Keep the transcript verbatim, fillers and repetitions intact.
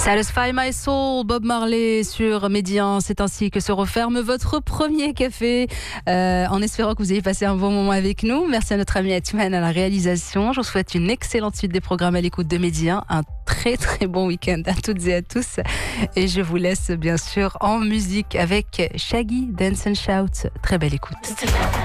Satisfy My Soul, Bob Marley sur Médian. C'est ainsi que se referme votre premier café, euh, en espérant que vous ayez passé un bon moment avec nous. Merci à notre ami Atman à la réalisation. Je vous souhaite une excellente suite des programmes à l'écoute de Médian. Un très très bon week-end à toutes et à tous. Et je vous laisse bien sûr en musique avec Shaggy, Dance and Shout. Très belle écoute.